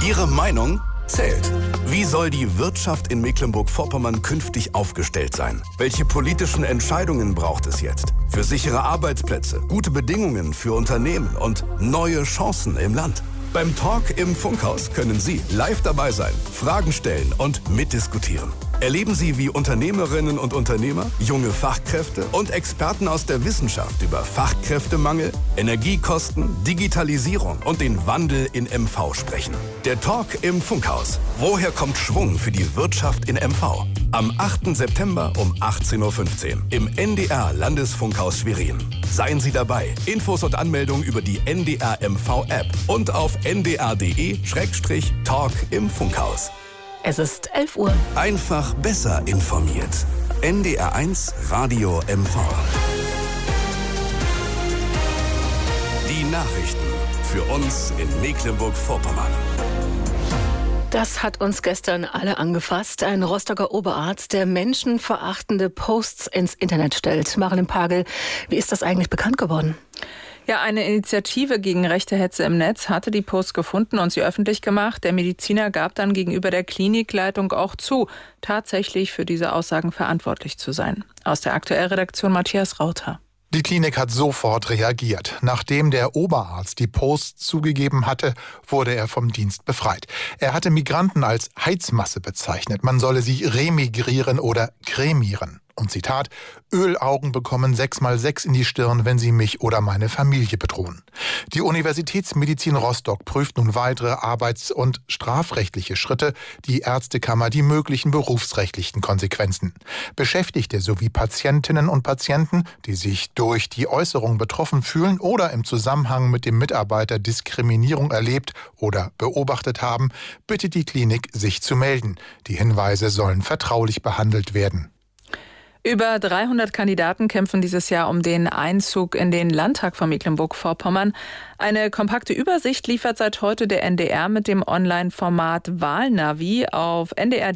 Ihre Meinung zählt. Wie soll die Wirtschaft in Mecklenburg-Vorpommern künftig aufgestellt sein? Welche politischen Entscheidungen braucht es jetzt? Für sichere Arbeitsplätze, gute Bedingungen für Unternehmen und neue Chancen im Land. Beim Talk im Funkhaus können Sie live dabei sein, Fragen stellen und mitdiskutieren. Erleben Sie, wie Unternehmerinnen und Unternehmer, junge Fachkräfte und Experten aus der Wissenschaft über Fachkräftemangel, Energiekosten, Digitalisierung und den Wandel in MV sprechen. Der Talk im Funkhaus. Woher kommt Schwung für die Wirtschaft in MV? Am 8. September um 18.15 Uhr im NDR Landesfunkhaus Schwerin. Seien Sie dabei. Infos und Anmeldungen über die NDR MV App und auf ndr.de/Talk im Funkhaus. Es ist 11 Uhr. Einfach besser informiert. NDR1 Radio MV. Die Nachrichten für uns in Mecklenburg-Vorpommern. Das hat uns gestern alle angefasst. Ein Rostocker Oberarzt, der menschenverachtende Posts ins Internet stellt. Marilyn Pagel, wie ist das eigentlich bekannt geworden? Ja, eine Initiative gegen rechte Hetze im Netz hatte die Posts gefunden und sie öffentlich gemacht. Der Mediziner gab dann gegenüber der Klinikleitung auch zu, tatsächlich für diese Aussagen verantwortlich zu sein. Aus der Aktuellredaktion Matthias Rauter. Die Klinik hat sofort reagiert. Nachdem der Oberarzt die Posts zugegeben hatte, wurde er vom Dienst befreit. Er hatte Migranten als Heizmasse bezeichnet. Man solle sie remigrieren oder cremieren. Und Zitat: Ölaugen bekommen 6x6 in die Stirn, wenn sie mich oder meine Familie bedrohen. Die Universitätsmedizin Rostock prüft nun weitere arbeits- und strafrechtliche Schritte, die Ärztekammer die möglichen berufsrechtlichen Konsequenzen. Beschäftigte sowie Patientinnen und Patienten, die sich durch die Äußerung betroffen fühlen oder im Zusammenhang mit dem Mitarbeiter Diskriminierung erlebt oder beobachtet haben, bittet die Klinik, sich zu melden. Die Hinweise sollen vertraulich behandelt werden. Über 300 Kandidaten kämpfen dieses Jahr um den Einzug in den Landtag von Mecklenburg-Vorpommern. Eine kompakte Übersicht liefert seit heute der NDR mit dem Online-Format Wahlnavi auf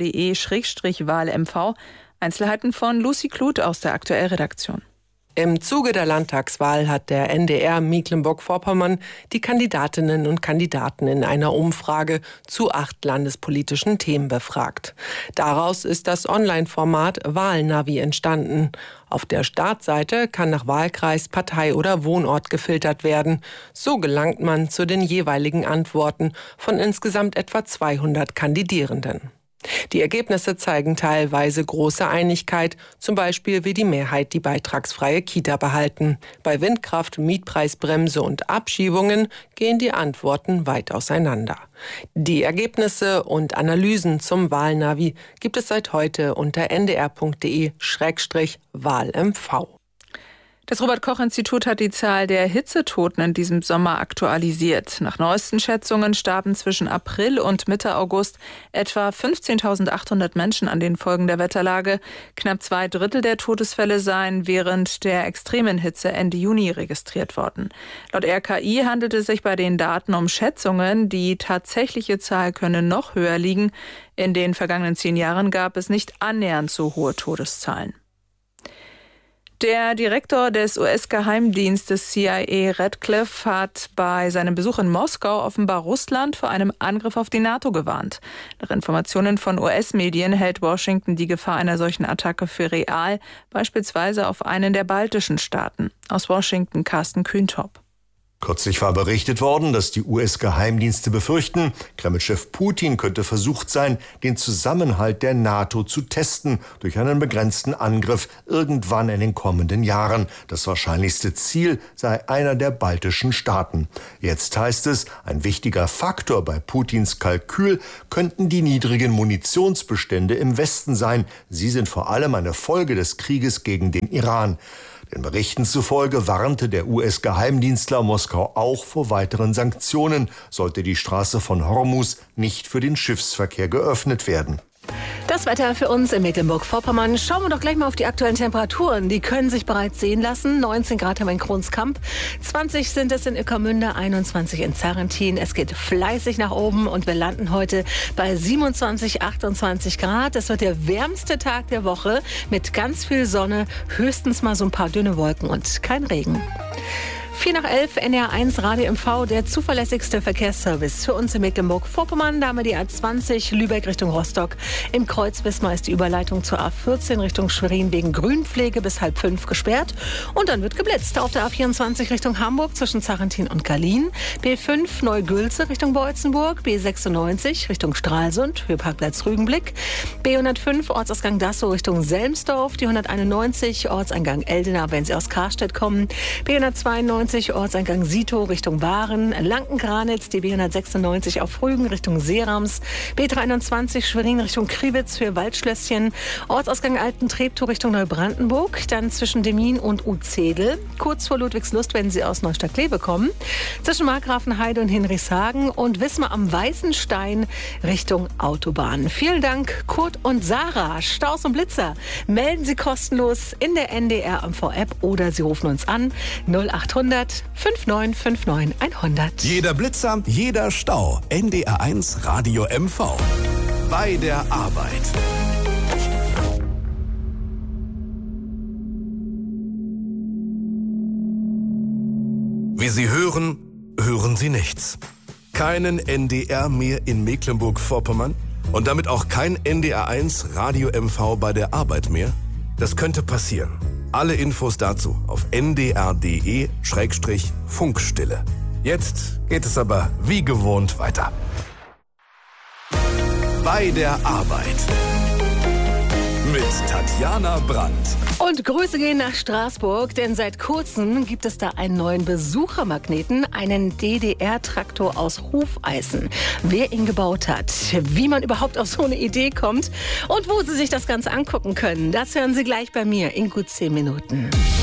ndr.de/WahlMV. Einzelheiten von Lucy Kluth aus der Aktuellredaktion. Im Zuge der Landtagswahl hat der NDR Mecklenburg-Vorpommern die Kandidatinnen und Kandidaten in einer Umfrage zu 8 landespolitischen Themen befragt. Daraus ist das Online-Format Wahlnavi entstanden. Auf der Startseite kann nach Wahlkreis, Partei oder Wohnort gefiltert werden. So gelangt man zu den jeweiligen Antworten von insgesamt etwa 200 Kandidierenden. Die Ergebnisse zeigen teilweise große Einigkeit, zum Beispiel will die Mehrheit die beitragsfreie Kita behalten. Bei Windkraft, Mietpreisbremse und Abschiebungen gehen die Antworten weit auseinander. Die Ergebnisse und Analysen zum Wahlnavi gibt es seit heute unter ndr.de/WahlMV. Das Robert-Koch-Institut hat die Zahl der Hitzetoten in diesem Sommer aktualisiert. Nach neuesten Schätzungen starben zwischen April und Mitte August etwa 15.800 Menschen an den Folgen der Wetterlage. Knapp 2/3 der Todesfälle seien während der extremen Hitze Ende Juni registriert worden. Laut RKI handelt es sich bei den Daten um Schätzungen. Die tatsächliche Zahl könne noch höher liegen. In den vergangenen 10 Jahren gab es nicht annähernd so hohe Todeszahlen. Der Direktor des US-Geheimdienstes CIA, Radcliffe, hat bei seinem Besuch in Moskau offenbar Russland vor einem Angriff auf die NATO gewarnt. Nach Informationen von US-Medien hält Washington die Gefahr einer solchen Attacke für real, beispielsweise auf einen der baltischen Staaten. Aus Washington Carsten Kühntop. Kürzlich war berichtet worden, dass die US-Geheimdienste befürchten, Kreml-Chef Putin könnte versucht sein, den Zusammenhalt der NATO zu testen durch einen begrenzten Angriff irgendwann in den kommenden Jahren. Das wahrscheinlichste Ziel sei einer der baltischen Staaten. Jetzt heißt es, ein wichtiger Faktor bei Putins Kalkül könnten die niedrigen Munitionsbestände im Westen sein. Sie sind vor allem eine Folge des Krieges gegen den Iran. Den Berichten zufolge warnte der US-Geheimdienstler Moskau auch vor weiteren Sanktionen, sollte die Straße von Hormuz nicht für den Schiffsverkehr geöffnet werden. Das Wetter für uns in Mecklenburg-Vorpommern. Schauen wir doch gleich mal auf die aktuellen Temperaturen. Die können sich bereits sehen lassen. 19 Grad haben wir in Kronskamp, 20 sind es in Ueckermünde, 21 in Zarrentin. Es geht fleißig nach oben und wir landen heute bei 27, 28 Grad. Es wird der wärmste Tag der Woche mit ganz viel Sonne, höchstens mal so ein paar dünne Wolken und kein Regen. 10:04, NDR 1 Radio MV, der zuverlässigste Verkehrsservice für uns in Mecklenburg-Vorpommern. Da haben wir die A20 Lübeck Richtung Rostock. Im Kreuz Wismar ist die Überleitung zur A14 Richtung Schwerin wegen Grünpflege bis 4:30 gesperrt. Und dann wird geblitzt auf der A24 Richtung Hamburg zwischen Zarrentin und Gallien. B5 Neugülze Richtung Beutzenburg. B96 Richtung Stralsund, Höheparkplatz Rügenblick. B105 Ortsausgang Dassow Richtung Selmsdorf. Die 191 Ortseingang Eldena, wenn Sie aus Karstedt kommen. B192 Ortseingang Sito Richtung Waren, Lanken-Granitz, die B196 auf Rügen Richtung Seerams, B321 Schwerin Richtung Kriwitz für Waldschlösschen, Ortsausgang Alten-Treptow Richtung Neubrandenburg, dann zwischen Demmin und Utzedel, kurz vor Ludwigslust, wenn Sie aus Neustadt-Kleve kommen, zwischen Markgrafenheide und Hinrichshagen und Wismar am Weißenstein Richtung Autobahn. Vielen Dank, Kurt und Sarah. Staus und Blitzer melden Sie kostenlos in der NDR MV-App oder Sie rufen uns an 0800 5959 100. Jeder Blitzer, jeder Stau. NDR 1 Radio MV. Bei der Arbeit. Wie Sie hören, hören Sie nichts. Keinen NDR mehr in Mecklenburg-Vorpommern und damit auch kein NDR 1 Radio MV bei der Arbeit mehr? Das könnte passieren. Alle Infos dazu auf ndr.de/Funkstille. Jetzt geht es aber wie gewohnt weiter. Bei der Arbeit. Mit Tatjana Brandt. Und Grüße gehen nach Straßburg, denn seit kurzem gibt es da einen neuen Besuchermagneten, einen DDR-Traktor aus Hufeisen. Wer ihn gebaut hat, wie man überhaupt auf so eine Idee kommt und wo Sie sich das Ganze angucken können, das hören Sie gleich bei mir in gut 10 Minuten.